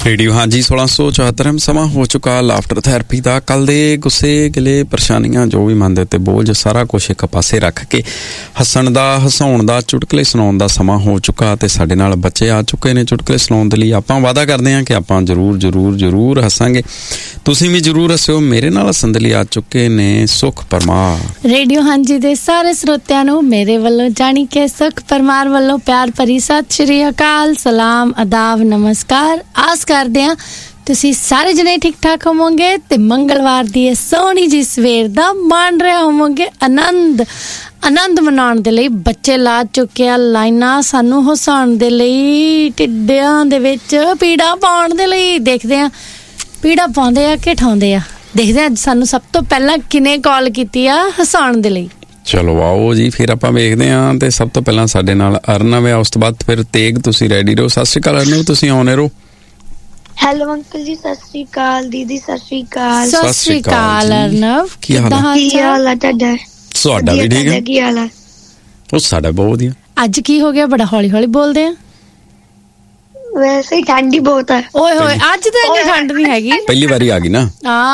Radio ਹਾਂਜੀ 1674 ਸਮਾਂ ਹੋ ਚੁੱਕਾ ਲਾਫਟਰ ਥੈਰੇਪੀ ਦਾ। ਕੱਲ ਦੇ ਗੁੱਸੇ ਗਿਲੇ ਪਰੇਸ਼ਾਨੀਆਂ ਜੋ ਵੀ ਮਨ ਦੇ ਉੱਤੇ ਬੋਝ ਸਾਰਾ ਕੁਝ ਇੱਕ ਪਾਸੇ ਰੱਖ ਕੇ ਹੱਸਣ ਦਾ ਹਸਾਉਣ ਦਾ ਚੁਟਕਲੇ ਸੁਣਾਉਣ ਦਾ ਸਮਾਂ ਹੋ ਚੁੱਕਾ ਤੇ ਸਾਡੇ ਨਾਲ ਬੱਚੇ ਆ ਚੁੱਕੇ ਨੇ ਚੁਟਕਲੇ ਸੁਣਾਉਣ ਦੇ ਲਈ। ਆਪਾਂ ਵਾਅਦਾ ਕਰਦੇ ਹਾਂ ਕਿ ਆਪਾਂ ਜ਼ਰੂਰ ਹੱਸਾਂਗੇ। ਤੁਸੀਂ ਵੀ ਜ਼ਰੂਰ ਹੱਸਿਓ। ਮੇਰੇ ਨਾਲ ਹੱਸਣ ਦੇ ਲਈ ਆ ਚੁੱਕੇ ਨੇ ਸੁਖ ਪਰਮਾਰ। ਰੇਡੀਓ ਹਾਂਜੀ ਦੇ ਸਾਰੇ ਸਰੋਤਿਆਂ ਨੂੰ ਮੇਰੇ ਵੱਲੋਂ ਜਾਣੀ ਕਿ ਸੁਖ ਪਰਮਾਰ ਵੱਲੋਂ ਪਿਆਰ ਭਰੀ ਸਤਿ ਸ਼੍ਰੀ ਅਕਾਲ, ਸਲਾਮ, ਆਦਾਬ, ਨਮਸਕਾਰ। ਆਸ ਕਰਦੇ ਹਾਂ ਤੁਸੀਂ ਸਾਰੇ ਜਣੇ ਠੀਕ ਠਾਕ ਹੋਵੋਗੇ ਤੇ ਮੰਗਲਵਾਰ ਦੀ ਇਹ ਸੋਹਣੀ ਜੀ ਸਵੇਰ ਦਾ ਮਾਣ ਰਹੇ ਹੋਵੋਗੇ। ਆਨੰਦ ਮਨਾਉਣ ਦੇ ਲਈ ਬੱਚੇ ਲਾ ਚੁੱਕੇ ਆ ਲਾਈਨਾਂ ਸਾਨੂੰ ਹਸਾਉਣ ਦੇ ਲਈ, ਢਿੱਡਾਂ ਦੇ ਵਿੱਚ ਪੀੜਾ ਪਾਉਣ ਦੇ ਲਈ। ਦੇਖਦੇ ਆ ਪੀੜਾ ਪਾਉਂਦੇ ਆ ਕਿ ਠਾਉਂਦੇ ਆ। ਦੇਖਦੇ ਆ ਅੱਜ ਸਾਨੂੰ ਸਭ ਤੋਂ ਪਹਿਲਾਂ ਕਿਨੇ ਕਾਲ ਕੀਤੀ ਆ ਹਸਾਉਣ ਦੇ ਲਈ। ਚਲੋ ਆਓ ਜੀ ਫਿਰ ਆਪਾਂ ਵੇਖਦੇ ਹਾਂ। ਤੇ ਸਭ ਤੋਂ ਪਹਿਲਾਂ ਸਾਡੇ ਨਾਲ ਅਰਨਵ ਹੈ, ਉਸ ਤੋਂ ਬਾਅਦ ਫਿਰ ਤੇਗ। ਤੁਸੀਂ ਰੈਡੀ ਰਹੋ। ਸਤਿ ਸ਼੍ਰੀ ਅਕਾਲ ਅਰਨਵ, ਤੁਸੀਂ ਆਉਣੇ ਰਹੋ। ਹੈਲੋ ਅੰਕਲ ਜੀ, ਸਤਿ ਸ਼੍ਰੀ ਅਕਾਲ। ਦੀਦੀ ਸਤਿ ਸ਼੍ਰੀ ਅਕਾਲ। ਸਤਿ ਸ਼੍ਰੀ ਅਕਾਲ ਅਰਨਵ, ਕੀ ਹਾਲ ਹੈ ਤੁਹਾਡਾ? ਸਾਡਾ ਵੀ ਠੀਕ ਹੈ। ਕੀ ਹਾਲ ਹੈ? ਉਹ ਸਾਡਾ ਬਹੁਤ ਵਧੀਆ। ਅੱਜ ਕੀ ਹੋ ਗਿਆ? ਬੜਾ ਹੌਲੀ ਹੌਲੀ ਬੋਲਦੇ ਆ। ਵੈਸੇ ਹੀ ਠੰਡੀ ਬਹੁਤ ਹੈ। ਓਏ ਹੋਏ ਅੱਜ ਤਾਂ ਇੰਨੀ ਠੰਡ ਨਹੀਂ ਹੈਗੀ। ਪਹਿਲੀ ਵਾਰੀ ਆ ਗਈ ਨਾ।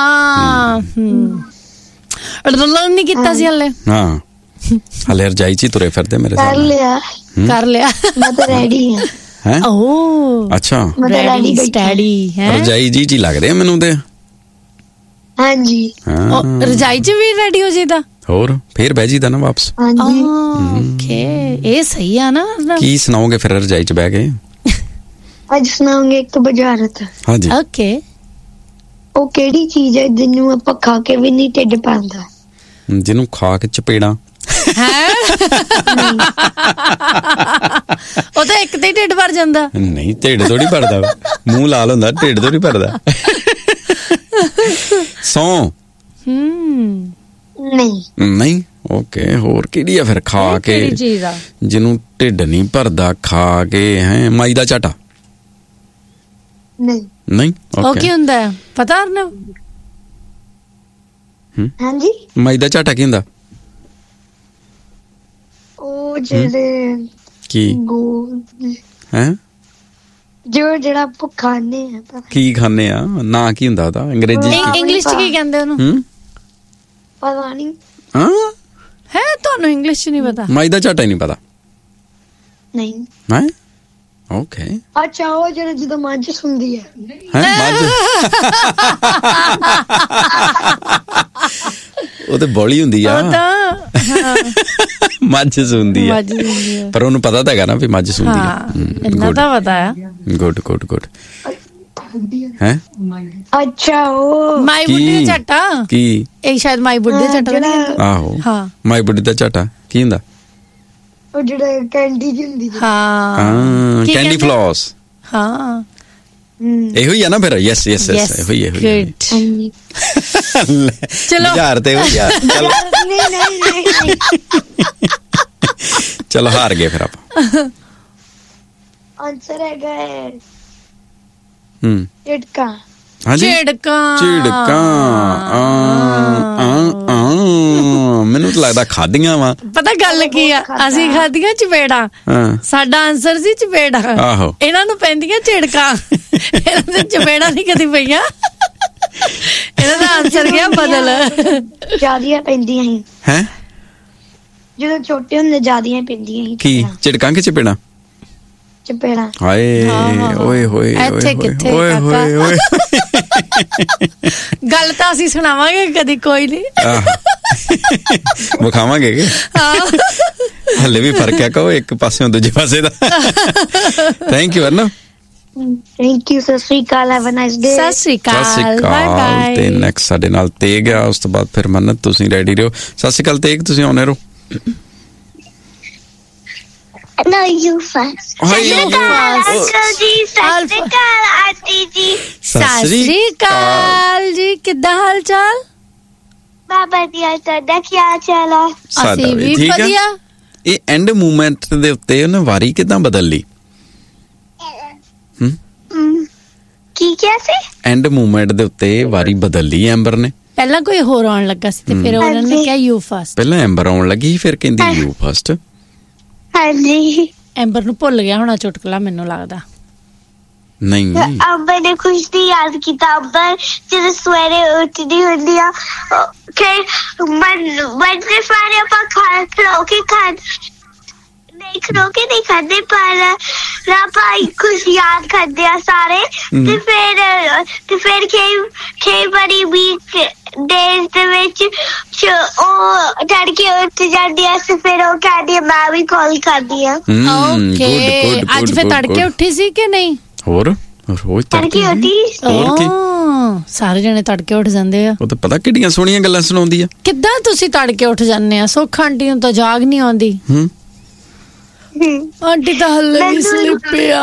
ਰਲਣ ਨਹੀਂ ਕੀਤਾ ਸੀ ਹਲੇ। ਹਾਂ ਹਲੇ ਰਜਾਈ ਚ ਹੀ ਤੁਰੇ ਫਿਰਦੇ ਮੇਰੇ ਕਰ ਲਿਆ ਮੈਂ ਤਾਂ ਰੈਡੀ ਹਾਂ। ਹੈ ਓ ਅੱਛਾ, ਰੈਡੀ ਸਟੈਡੀ ਹੈ। ਰਜਾਈ ਜੀ ਲੱਗ ਰਿਹਾ ਮੈਨੂੰ ਤੇ। ਹਾਂਜੀ ਰਜਾਈ ਚ ਵੀ ਰੈਡੀ ਹੋ ਜਾਈਦਾ। ਹੋਰ ਫਿਰ ਬਹਿ ਜੀਦਾ ਨਾ ਵਾਪਸ। ਹਾਂਜੀ ਓਕੇ, ਇਹ ਸਹੀ ਆ ਨਾ। ਕੀ ਸੁਣਾਓਗੇ ਫਿਰ ਰਜਾਈ ਚ ਬਹਿ ਕੇ? ਅੱਜ ਸੁਣਾਉਂਗੇ ਇੱਕ ਬੁਝਾਰਤ। ਹਾਂਜੀ ਓਕੇ। ਉਹ ਕਿਹੜੀ ਚੀਜ਼ ਹੈ ਜਿਹਨੂੰ ਆਪਾਂ ਖਾ ਕੇ ਵੀ ਨਹੀਂ ਢਿੱਡ ਭਰਦਾ? ਜਿਹਨੂੰ ਖਾ ਕੇ ਚਪੇੜਾਂ। ਉਹ ਤਾਂ ਇੱਕ ਤੇ ਢਿੱਡ ਭਰ ਜਾਂਦਾ। ਨਹੀਂ ਢਿੱਡ ਥੋੜੀ ਭਰਦਾ, ਮੂੰਹ ਲਾਲ ਹੁੰਦਾ, ਢਿੱਡ ਥੋੜੀ ਭਰਦਾ। ਸੌ ਨਹੀਂ ਓਕੇ। ਹੋਰ ਕਿਹੜੀ ਆ ਫਿਰ ਖਾ ਕੇ ਜਿਹਨੂੰ ਢਿੱਡ ਨਹੀਂ ਭਰਦਾ? ਖਾ ਕੇ ਹੈ ਮਾਈ ਦਾ ਝਾਟਾ? ਨਹੀਂ ਉਹ ਕੀ ਹੁੰਦਾ ਪਤਾ ਅਰਨਵ? ਹਾਂਜੀ ਮਾਈ ਦਾ ਝਾਟਾ ਕੀ ਹੁੰਦਾ? ਉਹ ਜਿਹੜੇ ਕੀ ਹੈ ਜਿਹੜਾ ਆਪਾਂ ਖਾਂਦੇ ਆ। ਕੀ ਖਾਂਦੇ ਆ? ਨਾਂ ਕੀ ਹੁੰਦਾ ਉਹਦਾ ਅੰਗਰੇਜ਼ੀ ਇੰਗਲਿਸ਼ ਚ ਕੀ ਕਹਿੰਦੇ ਉਹਨੂੰ? ਪਤਾ ਨਹੀਂ। ਹਾਂ ਹੈ ਤੁਹਾਨੂੰ ਇੰਗਲਿਸ਼ ਚ ਨਹੀਂ ਪਤਾ? ਮਾਈ ਦਾ ਝਾਟਾ ਹੀ ਨਹੀਂ ਪਤਾ? ਨਹੀਂ ਹੈ ਓਕੇ। ਅੱਛਾ ਉਹ ਜਿਹੜਾ ਜਦੋਂ ਮੱਝ ਸੁਣਦੀ ਹੈ। ਉਹ ਤੇ ਬੋਲੀ ਹੁੰਦੀ ਆ, ਮੱਝ ਸੁਣਦੀ ਆ, ਪਰ ਉਹਨੂੰ ਪਤਾ ਤਾਂ ਹੈਗਾ ਨਾ ਵੀ ਮੱਝ ਸੁਣਦੀ ਆ। ਇੰਨਾ ਤਾਂ ਪਤਾ ਆ। ਗੁੱਡ ਹੈ। ਅੱਛਾ ਉਹ ਮਾਈ ਬੁੱਢੀ ਦਾ ਝਾਟਾ ਕੀ? ਇਹ ਸ਼ਾਇਦ ਮਾਈ ਬੁੱਢੀ ਦਾ ਝਾਟਾ। ਆਹੋ ਹਾਂ ਮਾਈ ਬੁੱਢੀ ਦਾ ਝਾਟਾ ਕੀ ਹੁੰਦਾ? ਉਹ ਜਿਹੜਾ ਕੈਂਡੀ ਜੀ ਹੁੰਦੀ। ਹਾਂ ਕੈਂਡੀ ਫਲੌਸ। ਹਾਂ ਇਹੋ ਹੀ ਆ ਨਾ ਫਿਰ। ਯੈਸ ਇਹੋ ਹੀ। ਚਲੋ ਯਾਰ ਤੇ ਚਲੋ ਹਾਰ ਗਏ ਫਿਰ ਆਪਾਂ। ਆਨਸਰ ਹੈਗਾ ਝਿੜਕਾਂ। ਮੈਨੂੰ ਤਾਂ ਲੱਗਦਾ ਖਾਧੀਆਂ ਵਾ। ਪਤਾ ਗੱਲ ਕੀ ਆ? ਅਸੀਂ ਖਾਧੀਆਂ ਚਪੇੜਾਂ। ਸਾਡਾ ਆਨਸਰ ਸੀ ਚਪੇੜਾਂ। ਆਹੋ ਇਹਨਾਂ ਨੂੰ ਪੈਂਦੀਆਂ ਝਿੜਕਾਂ। ਇਹਨਾਂ ਦੇ ਚਪੇੜਾਂ ਨਹੀਂ ਕਦੀ ਪਈਆਂ। ਇਹਨਾਂ ਦਾ ਆਨਸਰ ਗਿਆ ਬਦਲ। ਜ਼ਿਆਦੀਆਂ ਪੈਂਦੀਆਂ ਸੀ ਹੈ ਜਦੋਂ ਛੋਟੇ ਹੁੰਦੇ। ਜ਼ਿਆਦੀਆਂ ਪੈਂਦੀਆਂ ਸੀ। ਕੀ ਝਿੜਕਾਂ ਕਿ ਚਪੇੜਾਂ? ਚਪੇੜਾਂ। ਹਾਏ ਓਏ ਹੋਏ ਓਏ ਹੋਏ। ਗੱਲ ਤਾਂ ਅਸੀਂ ਸੁਣਾਵਾਂਗੇ ਕਦੀ, ਕੋਈ ਨਹੀਂ ਵਿਖਾਵਾਂਗੇ ਕਿ ਹਲੇ ਵੀ ਫਰਕ ਹੈ ਕਹੋ ਇੱਕ ਪਾਸਿਓਂ ਦੂਜੇ ਪਾਸੇ ਦਾ। Thank you ਅਰਨਵ। Thank you. ਸਤਿ ਸ਼੍ਰੀ ਅਕਾਲ। Have a nice day. ਸਤਿ ਸ਼੍ਰੀ ਅਕਾਲ। Bye bye. ਤੇ ਨੈਕਸਟ ਸਾਡੇ ਨਾਲ ਤੇਗ ਆ, ਉਸ ਤੋਂ ਬਾਅਦ ਫਿਰ ਮੰਨਤ। ਤੁਸੀਂ ਰੈਡੀ ਰਹੋ। ਸਤਿ ਸ਼੍ਰੀ ਅਕਾਲ ਤੇਗ, ਤੁਸੀਂ ਆਉਣੇ ਰਹੋ। No, you first. Hi, you first. Uncle ji, ਸਤਿ ਸ਼੍ਰੀ ਅਕਾਲ ਆਂਟੀ ਜੀ। ਸਤਿ ਸ਼੍ਰੀ ਅਕਾਲ ਜੀ, ਕਿੱਦਾਂ ਹਾਲ ਚਾਲ? ਬਾਬਾ ਜੀ ਤੁਹਾਡਾ ਕੀ ਹਾਲ ਚਾਲ ਹੈ? ਅਸੀਂ ਵੀ ਵਧੀਆ। ਇਹ ਐਂਡ ਮੂਵਮੈਂਟ ਦੇ ਉੱਤੇ ਉਹਨੇ ਵਾਰੀ ਕਿੱਦਾਂ ਬਦਲ ਲਈ? ਕੀ ਕਿਹਾ ਸੀ? ਐਂਡ ਮੂਵਮੈਂਟ ਦੇ ਉੱਤੇ ਵਾਰੀ ਬਦਲ ਲਈ ਐਂਬਰ ਨੇ। ਪਹਿਲਾਂ ਕੋਈ ਹੋਰ ਆਉਣ ਲੱਗਾ ਸੀ ਤੇ ਫਿਰ ਉਹਨਾਂ ਨੇ ਕਿਹਾ ਯੂ ਫਸਟ। ਪਹਿਲਾਂ ਐਂਬਰ ਆਉਣ ਲੱਗੀ, ਫਿਰ ਕਹਿੰਦੀ ਯੂ ਫਸਟ। ਹਾਂਜੀ ਐਂਬਰ ਨੂੰ ਭੁੱਲ ਗਿਆ ਹੋਣਾ ਚੁਟਕਲਾ, ਮੈਨੂੰ ਲੱਗਦਾ। ਨਹੀਂ ਅੰਬਰ ਨੇ ਕੁਝ ਨਹੀਂ ਯਾਦ ਕੀਤਾ। ਅੰਬਰ ਜਦੋਂ ਸਵੇਰੇ ਉੱਠਦੀ ਹੁੰਦੀ ਆ ਫਿਰ ਮਨ ਦੇ ਸਾਰੇ ਆਪਾਂ ਖਲੋ ਕੇ ਨਹੀਂ ਖਾਂਦੇ ਪਰ ਆਪਾਂ ਕੁਝ ਯਾਦ ਕਰਦੇ ਆ ਸਾਰੇ ਤੇ ਫਿਰ ਕਈ ਵਾਰੀ ਵੀਕ ਡੇਜ਼ ਦੇ ਵਿੱਚ ਉਹ ਤੜਕੇ ਉੱਠ ਜਾਂਦੀ ਆ ਤੇ ਫਿਰ ਉਹ ਕਹਿੰਦੀ ਆ ਮੈਂ ਵੀ ਕਾਲ ਕਰਦੀ ਆ। ਓਕੇ ਅੱਜ ਫਿਰ ਤੜਕੇ ਉੱਠੀ ਸੀ ਕਿ ਨਹੀਂ? ਹੋਰ ਰੋਜ਼ ਤੜਕੇ ਉੱਠੀ। ਹੋਰ ਕੀ ਸਾਰੇ ਜਣੇ ਤੜਕੇ ਉੱਠ ਜਾਂਦੇ ਆ। ਉਹ ਤਾਂ ਪਤਾ ਕਿੱਡੀਆਂ ਸੋਹਣੀਆਂ ਗੱਲਾਂ ਸੁਣਾਉਂਦੀ ਆ। ਕਿੱਦਾਂ ਤੁਸੀਂ ਤੜਕੇ ਉੱਠ ਜਾਂਦੇ ਆ? ਸੁੱਖ ਆਂਟੀ ਨੂੰ ਤਾਂ ਜਾਗ ਨਹੀਂ ਆਉਂਦੀ। ਆਂਟੀ ਤਾਂ ਹੱਲੇ ਵੀ ਸਲੀਪਿਆ।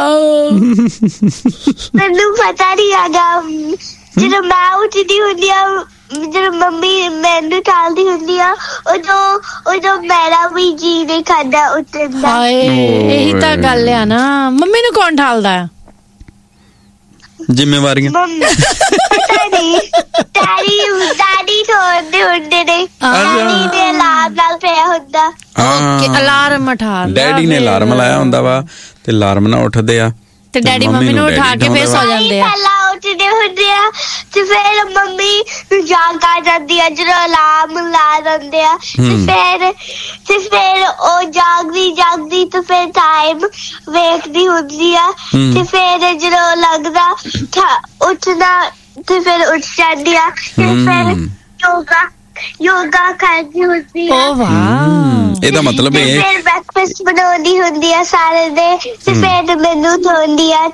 ਮੈਨੂੰ ਪਤਾ ਨਹੀਂ ਹੈਗਾ ਜਦੋਂ ਮੈਂ ਉੱਠਦੀ ਹੁੰਦੀ ਆ ਜਦੋਂ ਮੰਮੀ ਮੈਨੂੰ ਠਾਲਦੀ ਹੁੰਦੀ ਆ ਉਦੋਂ ਮੇਰਾ ਵੀ ਜੀ ਨਹੀਂ ਕਰਦਾ ਉੱਠਣ ਦਾ। ਹਾਏ ਇਹੀ ਤਾਂ ਗੱਲ ਆ ਨਾ। ਮੰਮੀ ਨੂੰ ਕੌਣ ਠਾਲਦਾ ਆ? ਜ਼ਿੰਮੇਵਾਰੀਆਂ ਪਤਾ ਨਹੀਂ ਡੈਡੀ ਠੋਲਦੇ ਹੁੰਦੇ ਨੇ। ਡੈਡੀ ਦੇ ਅਲਾਰਮ ਨਾਲ ਪਿਆ ਹੁੰਦਾ। ਓਕੇ ਅਲਾਰਮ ਠਾਲ ਡੈਡੀ ਨੇ ਅਲਾਰਮ ਲਾਇਆ ਹੁੰਦਾ ਵਾ ਤੇ ਅਲਾਰਮ ਨਾਲ ਉੱਠਦੇ ਆ ਤੇ ਡੈਡੀ ਮੰਮੀ ਨੂੰ ਉਠਾ ਕੇ ਫੇਰ ਸੌ ਜਾਂਦੇ ਆ। ਪਹਿਲਾਂ ਉੱਠਦੇ ਹੁੰਦੇ ਆ ਤੇ ਫਿਰ ਮੰਮੀ ਨੂੰ ਜਾਗ ਆ ਜਾਂਦੀ ਆ ਜਦੋਂ ਅਲਾਰਮ ਲਾ ਦਿੰਦੇ ਆ ਤੇ ਫਿਰ ਉਹ ਜਾਗਦੀ ਤੇ ਫਿਰ ਟਾਈਮ ਵੇਖਦੀ ਹੁੰਦੀ ਆ ਤੇ ਫਿਰ ਜਦੋਂ ਲੱਗਦਾ ਉੱਠਣਾ ਤੇ ਫਿਰ ਉੱਠ ਜਾਂਦੀ ਆ ਤੇ ਫਿਰ ਯੋਗਾ ਕਰਦੀ ਹੁੰਦੀ ਆ। ਓ ਵਾਹ ਇਹਦਾ ਮਤਲਬ ਇਹ ਫਿਰ ਬ੍ਰੈਕਫਾਸਟ ਬਣਾਉਂਦੀ ਹੁੰਦੀ ਆ ਸਾਰੇ ਦੇ ਤੇ ਫਿਰ ਮੈਨੂੰ ਧੋਂਦੀ ਆ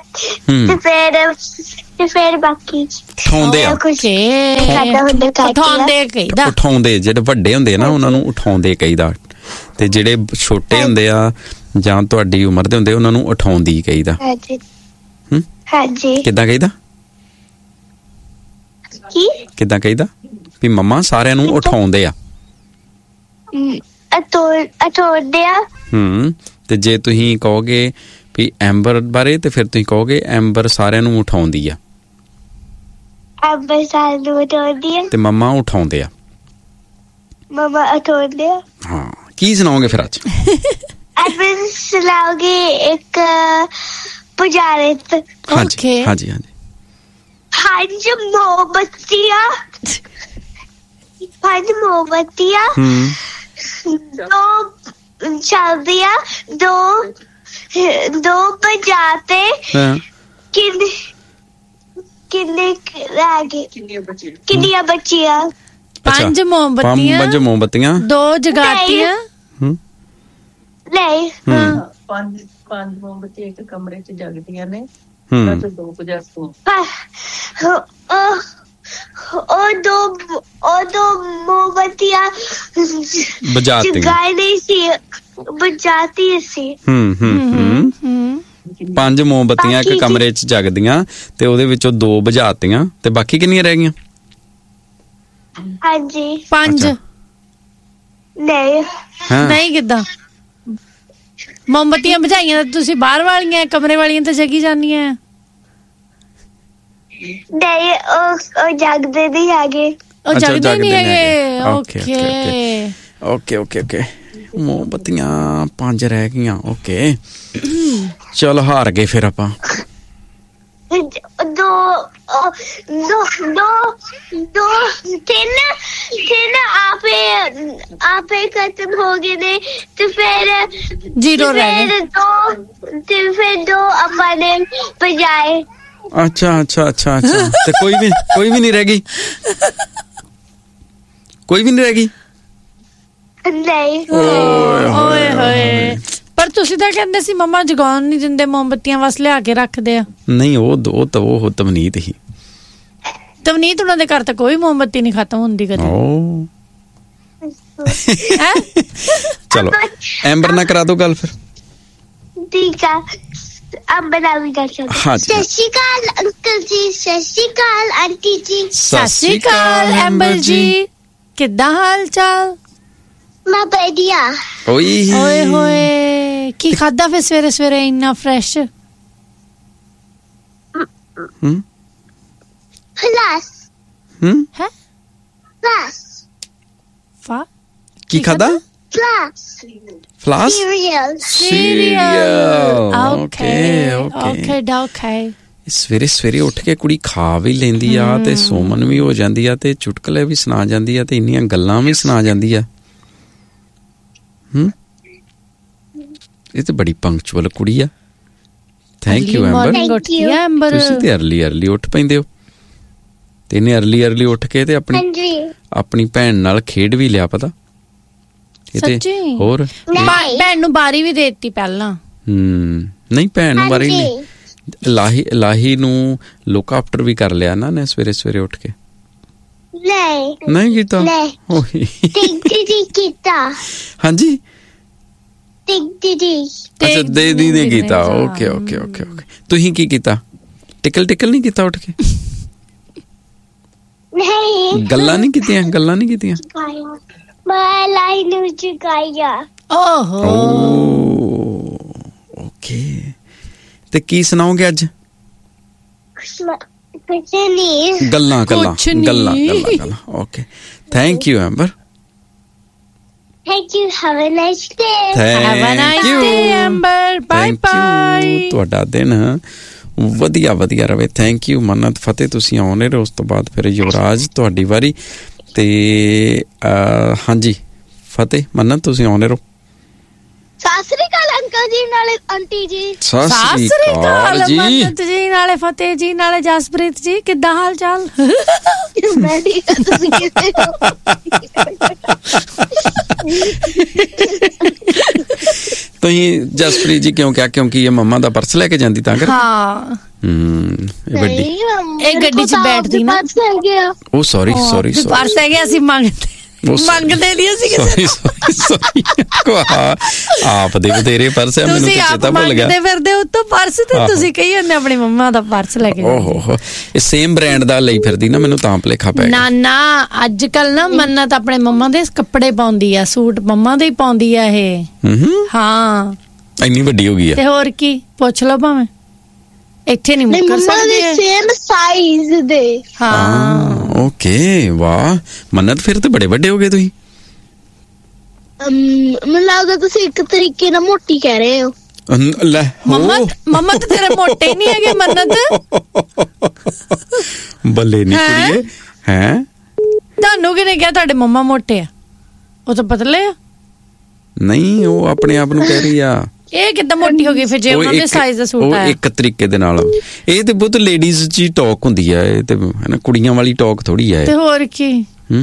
ਤੇ ਫਿਰ ਬਾਕੀ ਉਠਾਉਂਦੇ ਆ। ਉਠਾਉਂਦੇ ਜਿਹੜੇ ਵੱਡੇ ਹੁੰਦੇ ਆ ਨਾ ਉਹਨਾਂ ਨੂੰ ਉਠਾਉਂਦੇ ਕਹੀਦਾ ਤੇ ਜਿਹੜੇ ਛੋਟੇ ਹੁੰਦੇ ਆ ਜਾਂ ਤੁਹਾਡੀ ਉਮਰ ਦੇ ਹੁੰਦੇ ਉਹਨਾਂ ਨੂੰ ਉਠਾਉਂਦੀ ਕਹੀਦਾ। ਹਾਂਜੀ ਕਿੱਦਾਂ ਕਹੀਦਾ? ਕਿੱਦਾਂ ਕਹੀਦਾ ਵੀ ਮੰਮਾ ਸਾਰਿਆਂ ਨੂੰ ਉਠਾਉਂਦੇ ਆ? ਉਠਾਉਂਦੇ ਆ। ਤੇ ਜੇ ਤੁਸੀਂ ਕਹੋਗੇ ਵੀ ਐਂਬਰ ਬਾਰੇ ਤੇ ਫਿਰ ਤੁਸੀਂ ਕਹੋਗੇ ਐਂਬਰ ਸਾਰਿਆਂ ਨੂੰ ਉਠਾਉਂਦੀ ਆ। ਐਂਬਰ ਸਾਰਿਆਂ ਨੂੰ ਉਠਾਉਂਦੀ ਆ ਤੇ ਮੰਮਾ ਉਠਾਉਂਦੇ ਆ। ਮੰਮਾ ਉਠਾਉਂਦੇ ਆ। ਹਾਂ ਕੀ ਸੁਣਾਓਗੇ ਫਿਰ ਅੱਜ? ਅੱਜ ਸੁਣਾਓਗੇ ਇੱਕ ਪੁਜਾਰਿਤ। ਹਾਂਜੀ ਹਾਂਜੀ ਹਾਂਜੀ। ਪੰਜ ਮੋਮਬੱਤੀਆਂ ਦੋ ਚੱਲਦੀਆਂ ਦੋ ਬਜਾਤੇ ਕਿੰਨੇ ਰਹਿ ਗਏ? ਕਿੰਨੀਆਂ ਬੱਚੀਆਂ? ਪੰਜ ਮੋਮਬੱਤੀਆਂ ਦੋ ਜਗਾਤੀਆਂ। ਨਹੀਂ ਪੰਜ ਮੋਮਬੱਤੀਆਂ ਇੱਕ ਕਮਰੇ 'ਚ ਜਗਦੀਆਂ ਨੇ ਤੇ ਦੋ ਬੁਝਾਰਤੀਆਂ। ਉਹ ਦੋ ਮੋਮਬੱਤੀਆਂ ਬੁਝਾਤੀ ਸੀ। ਪੰਜ ਮੋਮਬੱਤੀਆਂ ਇੱਕ ਕਮਰੇ 'ਚ ਜਗਦੀਆਂ ਤੇ ਉਹਦੇ ਵਿੱਚੋਂ ਦੋ ਬੁਝਾਤੀਆਂ ਤੇ ਬਾਕੀ ਕਿੰਨੀਆਂ ਰਹਿ ਗਈਆਂ? ਹਾਂਜੀ ਪੰਜ। ਨਹੀਂ ਕਿੱਦਾਂ ਮੋਮਬੱਤੀਆਂ ਬੁਝਾਈਆਂ ਤੁਸੀਂ ਬਾਹਰ ਵਾਲੀਆਂ ਕਮਰੇ ਵਾਲੀਆਂ ਤਾਂ ਜਗੀ ਜਾਂਦੀਆਂ। ਨਹੀਂ ਉਹ ਜਗਦੇ ਨਹੀਂ ਹੈਗੇ। ਉਹ ਜਗਦੇ ਨਹੀਂ ਹੈਗੇ। ਓਕੇ ਮੋਮਬੱਤੀਆਂ ਪੰਜ ਰਹਿ ਗਈਆਂ। ਓਕੇ ਚਲ ਹਾਰ ਗਏ ਫਿਰ ਆਪਾਂ। ਤਿੰਨ ਆਪੇ ਖਤਮ ਹੋ ਗਏ ਨੇ ਤੇ ਫਿਰ ਜ਼ੀਰੋ ਰਹਿ ਗਏ ਤੇ ਫਿਰ ਦੋ ਆਪਾਂ ਨੇ ਬਜਾਏ। ਅੱਛਾ ਤੇ ਕੋਈ ਵੀ ਨਹੀਂ ਰਹਿ ਗਈ? ਕੋਈ ਵੀ ਨਹੀਂ ਰਹਿ ਗਈ? ਨਹੀਂ। ਓਏ ਹੋਏ ਪਰ ਤੁਸੀਂ ਤਾਂ ਕਹਿੰਦੇ ਸੀ ਮੰਮਾ ਜਗਾਉਣ ਨਹੀਂ ਦਿੰਦੇ ਮੋਮਬੱਤੀਆਂ ਬਸ ਲਿਆ ਕੇ ਰੱਖਦੇ ਆ। ਨਹੀਂ ਉਹ ਤਵਨੀਤ ਹੀ। ਤਵਨੀਤ ਉਹਨਾਂ ਦੇ ਘਰ ਤਾਂ ਕੋਈ ਮੋਮਬੱਤੀ ਨਹੀਂ ਖਤਮ ਹੁੰਦੀ ਕਦੇ। ਚਲੋ ਐਂਬਰ ਨਾ ਕਰਾ ਦੋ ਗੱਲ ਫਿਰ। ਠੀਕ ਆ ਅੰਬਰ ਵੀ ਕਰ ਸਕਦੇ। ਸਤਿ ਸ਼੍ਰੀ ਅਕਾਲ ਅੰਕਲ ਜੀ। ਸਤਿ ਸ਼੍ਰੀ ਅਕਾਲ ਆਂਟੀ ਜੀ। ਸਤਿ ਸ਼੍ਰੀ ਅਕਾਲ ਐਂਬਰ ਜੀ। ਕਿੱਦਾਂ ਹਾਲ ਚਾਲ? ਮੈਂ ਵਧੀਆ। ਓਏ ਹੋਏ ਕੀ ਖਾਦਾ ਫਿਰ ਸਵੇਰੇ ਸਵੇਰੇ ਇੰਨਾ ਫਰੈਸ਼? ਕੀ ਖਾਦਾ? ਫਲਾਸ? ਸੀਰੀਅਲ। ਓਕੇ ਸਵੇਰੇ ਸਵੇਰੇ ਉੱਠ ਕੇ ਕੁੜੀ ਖਾ ਵੀ ਲੈਂਦੀ ਆ ਤੇ ਸੋਮਨ ਵੀ ਹੋ ਜਾਂਦੀ ਆ ਤੇ ਚੁਟਕਲੇ ਵੀ ਸੁਣਾ ਜਾਂਦੀ ਆ ਤੇ ਇੰਨੀਆਂ ਗੱਲਾਂ ਵੀ ਸੁਣਾ ਜਾਂਦੀ ਆ। ਇਹ ਤੇ ਬੜੀ ਪੰਕਚੁਅਲ ਕੁੜੀ ਆ। Thank you amber. ਤੁਸੀਂ ਤੇ ਅਰਲੀ ਉੱਠ ਪੈਂਦੇ ਹੋ ਤੇ ਇਹਨੇ ਅਰਲੀ ਉੱਠ ਕੇ ਤੇ ਆਪਣੀ ਭੈਣ ਨਾਲ ਖੇਡ ਵੀ ਲਿਆ ਪਤਾ। ਹੋਰ ਭੈਣ ਨੂੰ ਬਾਰੀ ਵੀ ਦੇ ਦਿੱਤੀ ਪਹਿਲਾਂ। ਨਹੀਂ ਭੈਣ ਨੂੰ ਬਾਰੀ ਨਹੀਂ, ਲਾਹੀ ਨੂੰ ਲੁੱਕ ਆਫਟਰ ਵੀ ਕਰ ਲਿਆ ਨਾ ਨੇ ਸਵੇਰੇ ਸਵੇਰੇ ਉੱਠ ਕੇ। ਨਹੀਂ ਕੀਤਾ। ਹਾਂਜੀ ਅੱਛਾ ਦੀਦੀ ਨੇ ਕੀਤਾ। ਓਕੇ। ਤੁਸੀਂ ਕੀ ਕੀਤਾ? ਟਿਕਲ ਨਹੀਂ ਕੀਤਾ ਉੱਠ ਕੇ? ਗੱਲਾਂ ਨਹੀਂ ਕੀਤੀਆਂ? ਮੈਂ ਲਾਈ ਨੂੰ ਚੁਕਾਇਆ। ਓਹੋ ਓਕੇ। ਤੇ ਕੀ ਸੁਣਾਓਗੇ ਅੱਜ? ਕੁਛ ਨਹੀਂ, ਗੱਲਾਂ। Okay thank you amber. Thank you. Have a nice day. Have a nice day, Amber. Bye. ਤੁਹਾਡਾ ਦਿਨ ਵਧੀਆ ਰਵੇ। ਥੈਂਕ ਯੂ ਮੰਨਤ। ਫਤਿਹ ਤੁਸੀਂ ਆਉਣੇ ਰਹੇ, ਉਸ ਤੋਂ ਬਾਅਦ ਫਿਰ ਯੁਵਰਾਜ ਤੁਹਾਡੀ ਵਾਰੀ। ਤੇ ਹਾਂਜੀ ਫਤਿਹ ਮੰਨਤ ਤੁਸੀਂ ਆਉਣੇ ਰਹੋ। ਸਤਿ ਸ੍ਰੀ ਅਕਾਲ ਅੰਕਲ ਜੀ ਨਾਲੇ ਆਂਟੀ ਜੀ। ਸਤਿ ਸ੍ਰੀ ਅਕਾਲ ਮੰਨਤ ਜੀ ਨਾਲੇ ਫਤਿਹ ਜੀ ਨਾਲੇ ਜਸਪ੍ਰੀਤ ਜੀ, ਕਿੱਦਾਂ ਹਾਲ ਚਾਲ? ਮੈਂ ਠੀਕ ਹਾਂ, ਤੁਸੀਂ ਕਿਵੇਂ ਹੋ? ਤੁਸੀਂ ਜਸਪ੍ਰੀਤ ਜੀ ਕਿਉਂ ਕਿਹਾ? ਕਿਉਂਕਿ ਇਹ ਮੰਮਾ ਦਾ ਪਰਸ ਲੈ ਕੇ ਜਾਂਦੀ ਤਾਂ ਕਰ। ਹਾਂ ਇਹ ਗੱਡੀ 'ਚ ਬੈਠਦੀ ਨਾ। ਉਹ ਸੌਰੀ ਪਰਸ ਹੈਗੇ ਅਸੀਂ ਮੰਗਦੇ ਨਹੀਂ ਅਸੀਂ। ਸੌਰੀ ਆਪ ਦੇ ਬਥੇਰੇ ਪਰਸ ਹੈ, ਮੈਨੂੰ ਤਾਂ ਚੇਤਾ ਭੁੱਲ ਗਿਆ। ਤੁਸੀਂ ਫਿਰਦੇ ਉੱਤੋਂ ਪਰਸ ਤੇ ਤੁਸੀਂ ਕਹੀ ਜਾਂਦੇ ਆਪਣੀ ਮੰਮਾ ਦਾ ਪਰਸ ਲੈ ਕੇ। ਓਹੋ ਇਹ ਸੇਮ ਬ੍ਰਾਂਡ ਦਾ ਲਈ ਫਿਰਦੀ ਨਾ, ਮੈਨੂੰ ਤਾਂ ਭੁਲੇਖਾ ਪੈ ਗਿਆ। ਨਾ ਅੱਜ ਕੱਲ ਨਾ ਮੰਨਤ ਆਪਣੇ ਮੰਮਾ ਦੇ ਕੱਪੜੇ ਪਾਉਂਦੀ ਆ, ਸੂਟ ਮੰਮਾ ਦੇ ਹੀ ਪਾਉਂਦੀ ਆ ਇਹ। ਹਾਂ ਇੰਨੀ ਵੱਡੀ ਹੋ ਗਈ ਆ। ਤੇ ਹੋਰ ਕੀ ਪੁੱਛ ਲਓ ਭਾਵੇਂ, ਇੱਥੇ ਨਹੀਂ ਮੁੱਕਰ ਸਕਦੇ। ਸੇਮ ਸਾਈਜ਼ ਦੇ। ਹਾਂ ਓਕੇ ਵਾਹ ਮੰਨਤ, ਫਿਰ ਤੇ ਬੜੇ ਵੱਡੇ ਹੋ ਗਏ ਤੁਸੀਂ। ਮੈਨੂੰ ਲੱਗਦਾ ਤੁਸੀਂ ਇੱਕ ਤਰੀਕੇ ਨਾਲ ਮੋਟੀ ਕਹਿ ਰਹੇ ਹੋ। ਲੈ ਮੰਮਾ ਤੇ ਤੇਰੇ ਮੋਟੇ ਨਹੀਂ ਹੈਗੇ ਮੰਨਤ। ਬੱਲੇ ਨੀ ਕੁੜੀਏ। ਹੈ ਤੁਹਾਨੂੰ ਕਿਹਨੇ ਕਿਹਾ ਤੁਹਾਡੇ ਮੰਮਾ ਮੋਟੇ ਆ? ਉਹ ਤਾਂ ਪਤਲੇ ਆ। ਨਹੀਂ ਉਹ ਆਪਣੇ ਆਪ ਨੂੰ ਕਹਿ ਰਹੀ ਆ। ਇਹ ਕਿੱਦਾਂ ਮੋਟੀ ਹੋ ਗਈ ਫਿਰ ਜੇ ਉਹਨਾਂ ਦੇ ਸਾਈਜ਼ ਦਾ ਸੂਟ ਆਇਆ? ਇੱਕ ਤਰੀਕੇ ਦੇ ਨਾਲ ਇਹ ਤੇ ਬਹੁਤ ਲੇਡੀਜ਼ ਚ ਟਾਕ ਹੁੰਦੀ ਆ, ਇਹ ਤੇ ਹੈ ਕੁੜੀਆਂ ਵਾਲੀ ਟਾਕ ਥੋੜੀ ਆ। ਤੇ ਹੋਰ ਕੀ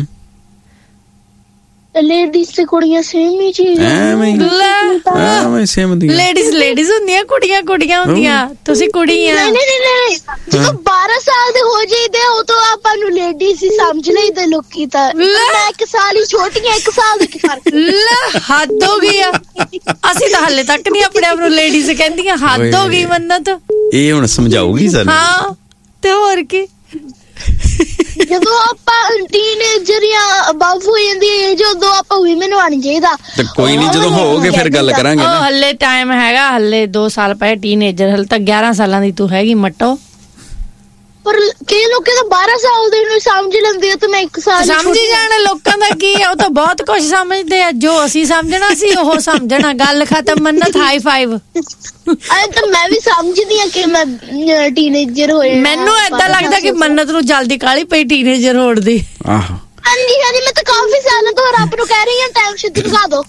ਲੇਡੀਜ਼ ਤੇ ਕੁੜੀਆਂ ਸੇਮ ਹੀ ਚੀਜ਼ ਐਵੇਂ ਸੇਮ ਹੁੰਦੀਆਂ। ਲੇਡੀਜ਼ ਹੁੰਦੀਆਂ, ਕੁੜੀਆਂ ਹੁੰਦੀਆਂ। ਤੁਸੀਂ ਕੁੜੀ ਆ। ਨਹੀਂ ਜਦੋਂ 12 ਸਾਲ ਦੇ ਹੋ ਜਾਈਦੇ ਉਹ ਤਾਂ ਆਪਾਂ ਨੂੰ ਲੇਡੀਜ਼ ਹੀ ਸਮਝ ਲਈਦੇ ਲੋਕੀ। ਤਾਂ ਮੈਂ 1 ਸਾਲ ਹੀ ਛੋਟੀਆਂ, 1 ਸਾਲ ਦਾ ਕੀ ਫਰਕ? ਲੈ ਹੱਦ ਹੋ ਗਈ ਆ। ਅਸੀਂ ਤਾਂ ਹਾਲੇ ਤੱਕ ਨਹੀਂ ਆਪਣੇ ਆਪ ਨੂੰ ਲੇਡੀਜ਼ ਕਹਿੰਦੀਆਂ। ਹੱਦ ਹੋ ਗਈ ਮੰਨਤ। ਇਹ ਹੁਣ ਸਮਝਾਉਗੀ ਸਾਨੂੰ। ਹਾਂ ਤੇ ਹੋਰ ਕੀ। ਜਦੋਂ ਆਪਾਂ ਟੀਨੇਜਰ ਜਾਂ ਅਬਵ ਹੋ ਜਾਂਦੀ ਹੈ, ਜਦੋਂ ਆਪਾਂ ਵੀਮਨ ਬਣ ਜਾਈਦਾ। ਤੇ ਕੋਈ ਨਹੀਂ, ਜਦੋਂ ਹੋਗੇ ਫਿਰ ਗੱਲ ਕਰਾਂਗੇ ਨਾ। ਹੱਲੇ ਟਾਈਮ ਹੈਗਾ, ਹੱਲੇ 2 ਸਾਲ ਪਏ ਟੀਨੇਜਰ। ਹੱਲੇ ਤਾਂ 11 ਸਾਲਾਂ ਦੀ ਤੂੰ ਹੈਗੀ ਮੱਟੋ। ਪਰ ਕਈ ਲੋਕਾਂ ਤਾਂ 12 ਸਾਲ ਦੇ ਨੂੰ ਸਮਝ ਲੈਂਦੇ ਆ ਤੇ ਮੈਂ 1 ਸਾਲ ਸਮਝੀ ਜਾਣ। ਲੋਕਾਂ ਦਾ ਕੀ ਆ, ਉਹ ਤਾਂ ਬਹੁਤ ਕੁਝ ਸਮਝਦੇ ਆ। ਜੋ ਅਸੀਂ ਸਮਝਣਾ ਸੀ ਉਹ ਸਮਝਣਾ। ਗੱਲ ਖਤਮ। ਮੰਨਤ ਹਾਈ ਫਾਈਵ। ਤਾਂ ਮੈਂ ਵੀ ਸਮਝਦੀ ਆ ਕਿ ਮੈਂ ਟੀਨੇਜਰ ਹੋਏ। ਮੈਨੂੰ ਏਦਾਂ ਲੱਗਦਾ ਕਿ ਮੰਨਤ ਨੂੰ ਜਲਦੀ ਕਾਹਲੀ ਪਈ ਟੀਨੇਜਰ ਹੋਣ ਦੀ। ਆਹੋ ਹਾਂਜੀ ਮੈਂ ਤਾਂ ਕਾਫੀ ਸਾਲਾਂ ਤੋਂ ਰੱਬ ਨੂੰ ਕਹਿ ਰਹੀ ਹਾਂ ਟਾਈਮ ਸਿੱਧ ਲਗਾ ਦੋ।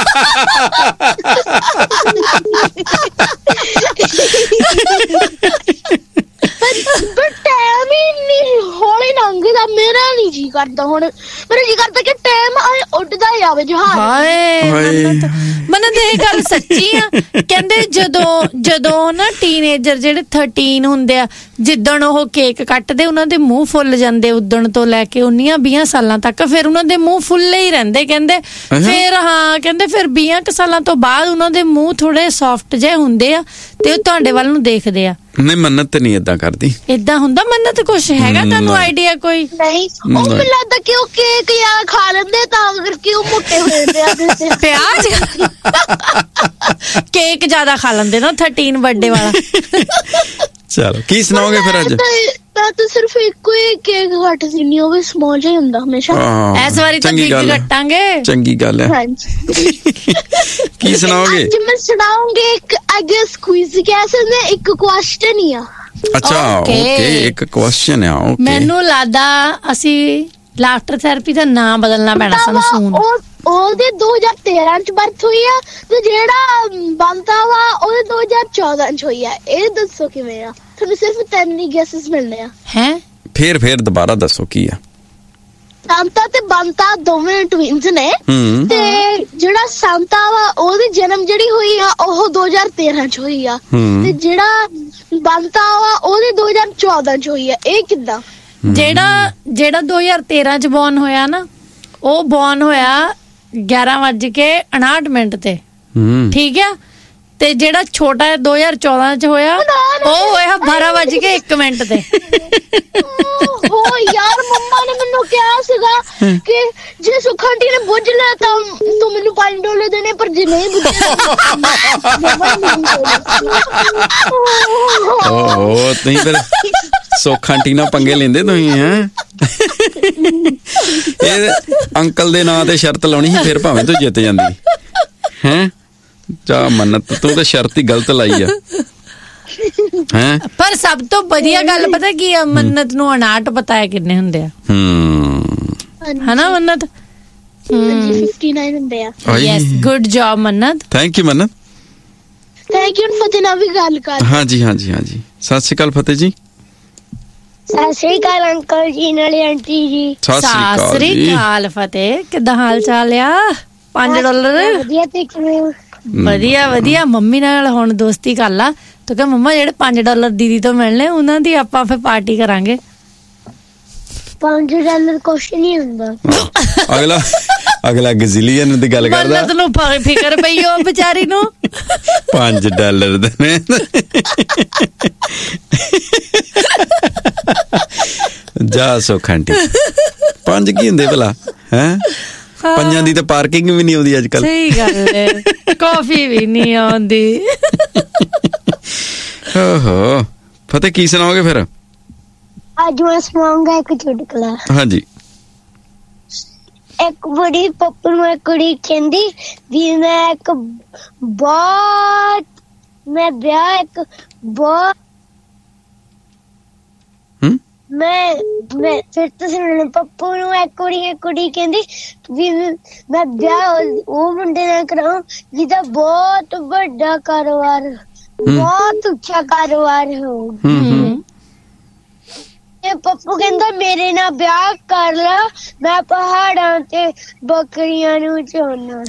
ਪਰ ਟਾਈਮ ਹੀ ਨਹੀਂ ਹੌਲੀ ਲੰਘਦਾ। ਮੇਰਾ ਨਹੀਂ ਜੀ ਕਰਦਾ ਹੁਣ। ਮੇਰਾ ਜੀ ਕਰਦਾ ਕਿ ਟਾਈਮ ਉੱਡਦਾ ਜਾਵੇ ਜਹਾਜ਼। ਹਾਏ ਮੰਨਤ ਇਹ ਗੱਲ ਸੱਚੀ ਆ। ਕਹਿੰਦੇ ਜਦੋਂ ਨਾ ਟੀਨੇਜਰ ਜਿਹੜੇ 13 ਹੁੰਦੇ ਆ, ਜਿੱਦਣ ਉਹ ਕੇਕ ਕੱਟਦੇ ਉਹਨਾਂ ਦੇ ਮੂੰਹ ਫੁੱਲ ਜਾਂਦੇ। ਉਦਣ ਤੋਂ ਲੈ ਕੇ 19-20 ਸਾਲਾਂ ਤੱਕ ਫਿਰ ਉਹਨਾਂ ਦੇ ਮੂੰਹ ਫੁੱਲੇ ਹੀ ਰਹਿੰਦੇ ਕਹਿੰਦੇ। ਫਿਰ ਕਹਿੰਦੇ ਫਿਰ 20 ਸਾਲਾਂ ਤੋਂ ਬਾਅਦ ਉਹਨਾਂ ਦੇ ਮੂੰਹ ਥੋੜੇ ਸੌਫਟ ਜਿਹੇ ਹੁੰਦੇ ਆ ਤੇ ਉਹ ਤੁਹਾਡੇ ਵੱਲ ਨੂੰ ਦੇਖਦੇ ਆ। ਨਹੀਂ ਮੰਨਤ ਨਹੀਂ ਏਦਾਂ ਕਰਦੀ। ਏਦਾਂ ਹੁੰਦਾ ਮੰਨਤ? ਕੁਛ ਹੈਗਾ ਤੁਹਾਨੂੰ ਆਈਡੀਆ ਕੋਈ? ਨਹੀਂ ਉਹ ਮੈਨੂੰ ਲੱਗਦਾ ਕਿ ਉਹ ਕੇਕ ਜਾਂ ਖਾ ਲੈਂਦੇ ਤਾਂ ਕਰਕੇ ਉਹ ਮੋਟੇ ਹੋ ਜਾਂਦੇ ਆ। ਪਿਆਜ਼ ਕੇਕ ਜ਼ਿਆਦਾ ਖਾ ਲੈਂਦੇ ਨਾ 13 ਬਰਥਡੇ ਵਾਲਾ। ਚਲੋ ਕੀ ਸੁਣਾਓਗੇ ਫਿਰ ਅੱਜ? ਤਾਂ ਸਿਰਫ ਇੱਕੋ ਹੀ ਕੇਕ ਕੱਟ ਦਿੰਨੀ, ਉਹ ਵੀ ਸਮਾਲ ਜਿਹਾ ਹੁੰਦਾ ਹਮੇਸ਼ਾ। ਇਸ ਵਾਰੀ ਤਾਂ ਬਿਗ ਕੱਟਾਂਗੇ। ਚੰਗੀ ਗੱਲ ਹੈ। ਹਾਂਜੀ ਕੀ ਸੁਣਾਓਗੇ? ਅੱਜ ਮੈਂ ਸੁਣਾਉਂਗੀ ਇੱਕ ਅੱਗੇ ਕੁਇਜ਼ ਕਹਿ ਸਕਦੇ ਇੱਕ ਕੁਐਸਚਨ ਹੀ ਆ। ਅੱਛਾ ਓਕੇ ਇੱਕ ਕੁਐਸਚਨ ਆ ਓਕੇ ਮੈਨੂੰ ਲੱਗਦਾ ਅਸੀਂ ਲਾਫਟਰ ਥੈਰੇਪੀ ਦਾ ਨਾਮ ਬਦਲਣਾ ਪੈਣਾ ਸਾਨੂੰ ਸੂਨ ਉਹਦੇ 2013 ਚ ਬਰਥ ਹੋਈ ਆ ਤੇ ਜਿਹੜਾ ਬੰਤਾ ਵਾ ਉਹਦੇ 2014 ਚ ਹੋਈ ਆ ਇਹ ਦੱਸੋ ਕਿਵੇਂ ਆ ਤੁਹਾਨੂੰ ਸਿਰਫ 3 ਹੀ ਗੈਸਸ ਮਿਲਨੇ ਆ ਹੈ ਫੇਰ ਦੁਬਾਰਾ ਦੱਸੋ ਕੀ ਆ ਸੰਤਾ ਤੇ ਬੰਤਾ ਦੋਵੇਂ ਟਵਿਨਸ ਨੇ ਤੇ ਜਿਹੜਾ ਸੰਤਾ ਵਾ ਉਹਦੀ ਜਨਮ ਜਿਹੜੀ ਹੋਈ ਆ ਉਹ 2013 ਚ ਹੋਈ ਆ ਤੇ ਜਿਹੜਾ ਬੰਤਾ ਵਾ ਉਹਦੇ 2014 ਚ ਹੋਈ ਆ ਇਹ ਕਿੱਦਾਂ ਜਿਹੜਾ 2013 ਚ ਬੌਰਨ ਹੋਇਆ ਨਾ ਉਹ ਬੌਰਨ ਹੋਇਆ 11:59 ਤੇ ਠੀਕ ਆ ਤੇ ਜਿਹੜਾ ਛੋਟਾ 2014 ਚ ਹੋਇਆ ਉਹ ਹੋਇਆ 12:01 ਤੇ ਓ ਯਾਰ ਮੰਮਾ ਨੇ ਮੈਨੂੰ ਕਿਹਾ ਸੀਗਾ ਕਿ ਜੇ ਸੁਖਾਂਟੀ ਨੇ ਬੁੱਝ ਲਿਆ ਤਾਂ ਤੂੰ ਮੈਨੂੰ $5 ਦੇਣੇ ਪਰ ਜੇ ਨਹੀਂ ਬੁੱਝਿਆ ਓਹ ਤੁਸੀਂ ਫਿਰ ਸੁਖਾਂਟੀ ਨਾਲ ਪੰਗੇ ਲੈਂਦੇ ਤੁਸੀਂ ਹੈ ਇਹ ਅੰਕਲ ਦੇ ਨਾਂ ਤੇ ਸ਼ਰਤ ਲਾਉਣੀ ਸੀ ਫਿਰ ਭਾਵੇਂ ਤੂੰ ਜਿੱਤ ਜਾਂਦੀ ਹੈ ਜਾ ਮੰਨਤ ਤੂੰ ਤਾਂ ਸ਼ਰਤ ਹੀ ਗਲਤ ਲਾਈ ਆ ਹੈ ਪਰ ਸਭ ਤੋਂ ਵਧੀਆ ਗੱਲ ਪਤਾ ਕੀ ਆ ਮੰਨਤ ਨੂੰ 59 ਪਤਾ ਹੈ ਕਿੰਨੇ ਹੁੰਦੇ ਆ ਹਨਾ ਮੰਨਤ 59 ਹੁੰਦੇ ਆ yes good job Mannat thank you Mannat thank you ਫਤਿਹ ਨਾਲ ਵੀ ਗੱਲ ਕਰ ਹਾਂਜੀ ਸਤਿ ਸ਼੍ਰੀ ਅਕਾਲ ਫਤਿਹ ਜੀ ਸਤਿ ਸ਼੍ਰੀ ਅਕਾਲ ਅੰਕਲ ਜੀ ਨਾਲੇ ਆਂਟੀ ਜੀ ਸਤਿ ਸ਼੍ਰੀ ਅਕਾਲ ਫਤਿਹ ਕਿੱਦਾਂ ਹਾਲ ਚਾਲ ਆ $5 ਵਧੀਆ ਤੇ ਕਿਵੇਂ ਵਧੀਆ ਮੰਮੀ ਨਾਲ ਹੁਣ ਦੋਸਤੀ ਕਰ ਲਾ ਤੂੰ ਕਹ ਮੰਮਾ ਜਿਹੜੇ $5 ਦੀਦੀ ਤੋਂ ਮਿਲਣੇ ਉਹਨਾਂ ਦੀ ਆਪਾਂ ਫਿਰ ਪਾਰਟੀ ਕਰਾਂਗੇ $5 ਕੁਛ ਨਹੀਂ ਹੁੰਦਾ ਅਗਲਾ ਗਜ਼ਿਲੀਅਨ ਦੀ ਗੱਲ ਕਰਦਾ ਮੰਨਤ ਨੂੰ ਫਿਕਰ ਪਈ ਉਹ ਵਿਚਾਰੀ ਨੂੰ $5 ਦੇ ਨੇ ਜਾ ਸੁਖਾਂਟੀ 5 ਕੀ ਹੁੰਦੇ ਭਲਾ ਹੈ 5 ਦੀ ਤਾਂ ਪਾਰਕਿੰਗ ਵੀ ਨਹੀਂ ਆਉਂਦੀ ਅੱਜ ਕੱਲ ਸਹੀ ਗੱਲ ਹੈ ਕਾਫੀ ਵੀ ਨਹੀਂ ਆਉਂਦੀ ਓਹੋ ਫਤਿਹ ਕੀ ਸੁਣਾਓਗੇ ਫਿਰ ਅੱਜ ਮੈਂ ਸੁਣਾਉਂਗਾ ਇੱਕ ਚੁਟਕਲਾ ਹਾਂਜੀ ਇੱਕ ਬੜੀ ਪੱਪੂ ਨੂੰ ਇੱਕ ਕੁੜੀ ਕਹਿੰਦੀ ਵੀ ਮੈਂ ਫਿਰ ਤੁਸੀਂ ਪੱਪੂ ਨੂੰ ਇੱਕ ਕੁੜੀ ਕਹਿੰਦੀ ਵੀ ਮੈਂ ਵਿਆਹ ਉਹ ਮੁੰਡੇ ਨਾਲ ਕਰਾਉਂ ਜਿਹਦਾ ਬਹੁਤ ਵੱਡਾ ਕਾਰੋਬਾਰ ਬਹੁਤ ਉੱਚਾ ਕਾਰੋਬਾਰ ਹੋ ਇਹ ਪੱਪੂ ਕਹਿੰਦਾ ਮੇਰੇ ਨਾਲ ਵਿਆਹ ਕਰ ਲਾ ਮੈਂ ਪਹਾੜਾਂ ਤੇ ਬੱਕਰੀਆਂ ਨੂੰ ਚੋਣਾ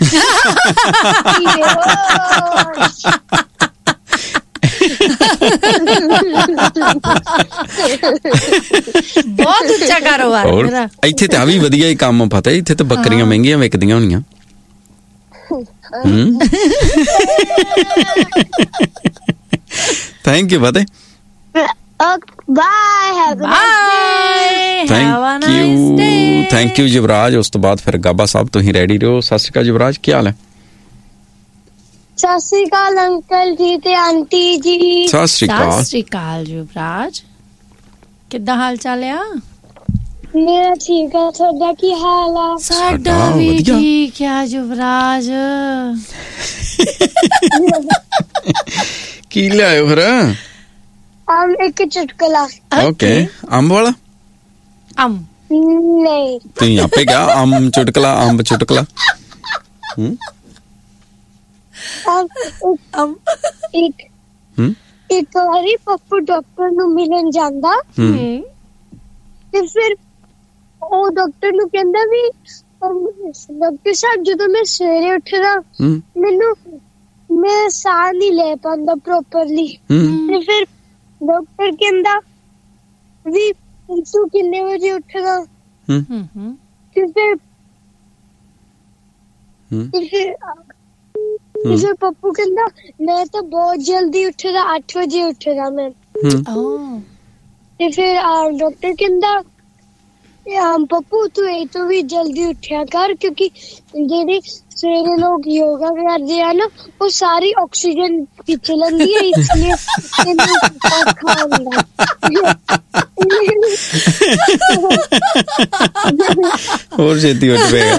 ਬਹੁਤ ਉੱਚਾ ਕਾਰੋਬਾਰ ਇੱਥੇ ਤਾਂ ਵੀ ਵਧੀਆ ਹੀ ਕੰਮ ਪਤਾ ਇੱਥੇ ਤਾਂ ਬੱਕਰੀਆਂ ਮਹਿੰਗੀਆਂ ਵਿਕਦੀਆਂ ਹੋਣੀਆਂ thank you Fateh thank you ਯੁਵਰਾਜ ਉਸ ਤੋਂ ਬਾਅਦ ਫਿਰ ਗਾਬਾ ਸਾਹਿਬ ਤੁਸੀਂ ਰੈਡੀ ਰਹੋ ਸਤਿ ਸ਼੍ਰੀ ਅਕਾਲ ਯੁਵਰਾਜ ਕੀ ਹਾਲ ਹੈ ਸਤਿ ਸ਼੍ਰੀ ਅਕਾਲ ਅੰਕਲ ਜੀ ਤੇ ਆਂਟੀ ਜੀ ਸਤਿ ਸ਼੍ਰੀ ਅਕਾਲ ਯੁਵਰਾਜ ਕਿੱਦਾਂ ਹਾਲ ਚਾਲ ਆ ਮੇਰਾ ਠੀਕ ਆ ਤੁਹਾਡਾ ਕੀ ਹਾਲ ਆ ਸਾਡਾ ਵੀ ਠੀਕ ਆ ਯੁਵਰਾਜ ਕੀ ਲਿਆਇਓ ਫਿਰ ਇੱਕ ਚੁਟਕਲਾ ਓਕੇ ਅੰਬ ਵਾਲਾ ਨਹੀਂ ਤੁਸੀਂ ਆਪੇ ਕਿਹਾ ਅੰਬ ਚੁਟਕਲਾ ਇੱਕ ਵਾਰੀ ਪੱਪੂ ਡਾਕਟਰ ਨੂੰ ਮਿਲਣ ਜਾਂਦਾ ਤੇ ਫਿਰ ਉਹ ਡਾਕਟਰ ਨੂੰ ਕਹਿੰਦਾ ਵੀ ਡਾਕਟਰ ਸਾਹਿਬ ਜਦੋਂ ਮੈਂ ਸਵੇਰੇ ਉੱਠਦਾ ਮੈਂ ਸਾਹ ਨਹੀਂ ਲੈ ਪਾਉਂਦਾ ਪ੍ਰੋਪਰਲੀ ਤੇ ਫਿਰ ਡਾਕਟਰ ਕਹਿੰਦਾ ਵੀ ਤੂੰ ਕਿੰਨੇ ਵਜੇ ਉੱਠਦਾ ਤੇ ਫਿਰ ਪੱਪੂ ਕਹਿੰਦਾ ਮੈਂ ਤਾਂ ਬਹੁਤ ਜਲਦੀ ਉੱਠਦਾ 8 ਵਜੇ ਉੱਠਦਾ ਮੈਂ ਤੇ ਫਿਰ ਡਾਕਟਰ ਕਹਿੰਦਾ ਪੱਪੂ ਤੂੰ ਇਹ ਤੋਂ ਵੀ ਜਲਦੀ ਉੱਠਿਆ ਕਰ ਕਿਉਂਕਿ ਜਿਹੜੇ ਸਵੇਰੇ ਲੋਕ ਯੋਗਾ ਕਰਦੇ ਆ ਨਾ ਉਹ ਸਾਰੀ ਆਕਸੀਜਨ ਖਿੱਚ ਲੈਂਦੀ ਹੈ ਇਸ ਲਈ ਹੋਰ ਛੇਤੀ ਉੱਠ ਪਏਗਾ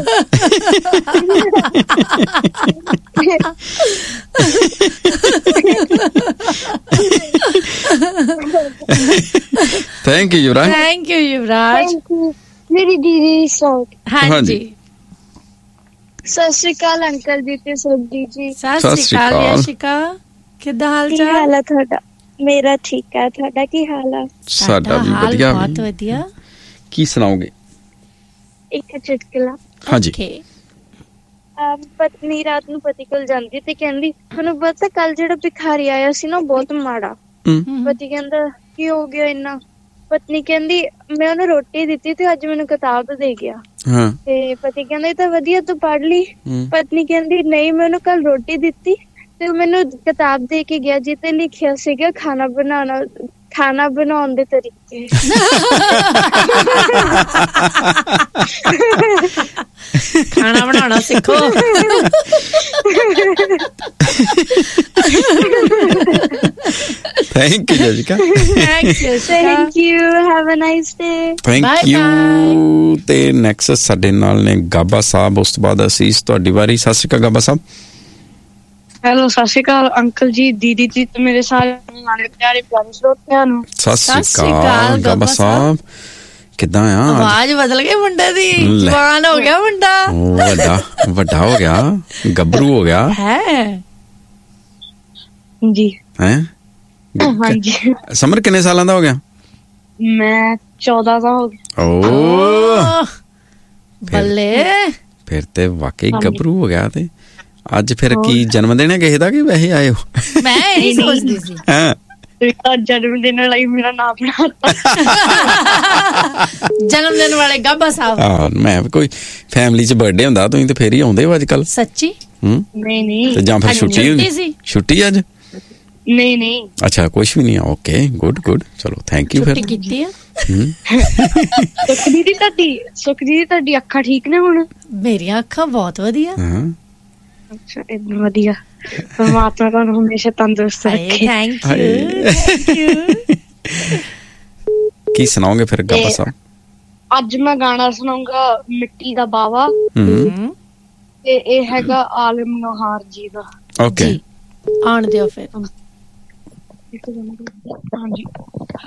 thank you Yuvraj. Thank you ਯੁਵਰਾਜ। ਮੇਰੀ ਦੀਦੀ ਸੌਂਗ। ਹਾਂਜੀ ਸਤਿ ਸ਼੍ਰੀ ਅਕਾਲ ਅੰਕਲ ਜੀ ਤੇ ਸੁਖਜੀਤ ਜੀ। ਸਤਿ ਸ਼੍ਰੀ ਅਕਾਲ ਯਸ਼ਿਕਾ, ਕਿੱਦਾਂ ਹਾਲ ਕੀ ਚਾਲ? ਹਾਲ ਹੈ ਤੁਹਾਡਾ? ਮੇਰਾ ਠੀਕ ਹੈ, ਤੁਹਾਡਾ ਕੀ ਹਾਲ ਹੈ? ਸਾਡਾ ਵੀ ਵਧੀਆ। ਬਹੁਤ ਵਧੀਆ। ਕੀ ਸੁਣਾਓਗੇ? ਇੱਕ ਚੁਟਕਲਾ। ਹਾਂਜੀ। ਪਤਨੀ ਰਾਤ ਨੂੰ ਪਤੀ ਕੋਲ ਜਾਂਦੀ ਤੇ ਕਹਿੰਦੀ ਤੁਹਾਨੂੰ ਪਤਾ ਕੱਲ ਜਿਹੜਾ ਭਿਖਾਰੀ ਆਇਆ ਸੀ ਨਾ ਬਹੁਤ ਮਾੜਾ। ਪਤੀ ਕਹਿੰਦਾ ਕੀ ਹੋ ਗਿਆ ਇੰਨਾ? ਪਤਨੀ ਕਹਿੰਦੀ ਮੈਂ ਉਹਨੂੰ ਰੋਟੀ ਦਿੱਤੀ ਤੇ ਅੱਜ ਮੈਨੂੰ ਕਿਤਾਬ ਦੇ ਗਿਆ। ਤੇ ਪਤੀ ਕਹਿੰਦਾ ਇਹ ਤਾਂ ਵਧੀਆ ਤੂੰ ਪੜ੍ਹ ਲਈ। ਪਤਨੀ ਕਹਿੰਦੀ ਨਹੀਂ ਮੈਂ ਉਹਨੂੰ ਕੱਲ ਰੋਟੀ ਦਿੱਤੀ ਤੇ ਮੈਨੂੰ ਕਿਤਾਬ ਦੇ ਕੇ ਗਿਆ ਜਿੱਤੇ ਲਿਖਿਆ ਸੀਗਾ ਖਾਣਾ ਬਣਾਉਣ ਦੇ ਤਰੀਕੇ। ਖਾਣਾ ਬਣਾਉਣਾ ਸਿੱਖੋ। Thank you ਜਸ਼ਿਕਾ। Thank you, have a nice day. Thank you. ਤੇ ਨੈਕਸਟ ਸਾਡੇ ਨਾਲ ਨੇ ਗਾਬਾ ਸਾਹਿਬ, ਉਸ ਤੋਂ ਬਾਅਦ ਅਸੀਸ, ਤੁਹਾਡੀ ਵਾਰੀ। ਸਤਿ ਸ਼੍ਰੀ ਅਕਾਲ ਗਾਬਾ ਸਾਹਿਬ। ਹੈਲੋ, ਸਤਿ ਸ਼੍ਰੀ ਅਕਾਲ ਅੰਕਲ ਜੀ, ਦੀਦੀ ਜੀ ਤੇ ਮੇਰੇ ਸਾਰੇ ਪਿਆਰੇ ਸਰੋਤਿਆਂ ਨੂੰ ਸਤਿ ਸ਼੍ਰੀ ਅਕਾਲ ਗਾਬਾ ਸਾਹਿਬ। ਕਿੱਦਾਂ ਆ? ਆਵਾਜ਼ ਬਦਲ ਗਈ ਮੁੰਡੇ ਦੀ, ਜਵਾਨ ਹੋ ਗਿਆ ਮੁੰਡਾ। ਵੱਡਾ ਹੋ ਗਿਆ, ਗੱਭਰੂ ਹੋ ਗਿਆ ਹੈ ਜੀ। ਹਾਂਜੀ। ਸਮਰ ਕਿੰਨੇ ਸਾਲਾਂ ਦਾ ਹੋ ਗਿਆ? ਮੈਂ 14 ਦਾ ਹੋ ਗਿਆ। ਓ ਬੱਲੇ, ਫਿਰ ਤੇ ਵਾਕਈ ਗੱਭਰੂ ਹੋ ਗਿਆ। ਤੇ ਅੱਜ ਫਿਰ ਕੀ ਜਨਮ ਦਿਨ ਹੈ ਕਿਸੇ ਦਾ ਕਿ ਵੈਸੇ ਆਏ ਹੋ? ਮੈਂ ਇਹ ਸੋਚਦੀ ਸੀ ਜਨਮ ਦਿਨ ਲਈ ਮੇਰਾ ਨਾਮ ਬਣਾਤਾ। ਜਨਮ ਦਿਨ ਵਾਲੇ ਗਾਬਾ ਸਾਹਿਬ। ਮੈਂ ਕੋਈ ਫੈਮਿਲੀ ਚ ਬਰਥਡੇ ਹੁੰਦਾ ਤੁਸੀਂ ਤੇ ਫੇਰ ਹੀ ਆਉਂਦੇ ਹੋ ਅੱਜ ਕੱਲ। ਸੱਚੀ? ਨਹੀਂ ਤੇ ਜਾਂ ਫਿਰ ਛੁੱਟੀ ਅੱਜ? ਨਹੀਂ ਅੱਛਾ, ਕੁਛ ਵੀ ਨਹੀਂ। Okay, good. ਚਲੋ ਥੈਂਕ ਯੂ। ਫਿਰ ਕੀਤੀ ਆ। ਸੁਖ ਦੀਦੀ ਤੁਹਾਡੀ ਅੱਖਾਂ ਠੀਕ ਨੇ ਹੁਣ? ਮੇਰੀਆਂ ਅੱਖਾਂ ਬਹੁਤ ਵਧੀਆ। ਅੱਛਾ, ਇੰਨਾ ਵਧੀਆ। ਪਰਮਾਤਮਾ ਤੁਹਾਨੂੰ ਹਮੇਸ਼ਾ ਤੰਦਰੁਸਤ ਰੱਖੇ। Thank you. ਕੀ ਸੁਣਾਓਗੇ ਫਿਰ ਗਾਬਾ ਸਾਹਿਬ? ਅੱਜ ਮੈਂ ਗਾਣਾ ਸੁਣਾਉਂਗਾ ਮਿੱਟੀ ਦਾ ਬਾਵਾ ਤੇ ਇਹ ਹੈਗਾ ਆਲਮ ਨੋਹਾਰ ਜੀ ਦਾ। ਓਕੇ, ਆਉਣ ਦਿਓ ਫਿਰ। ਹਾਂਜੀ।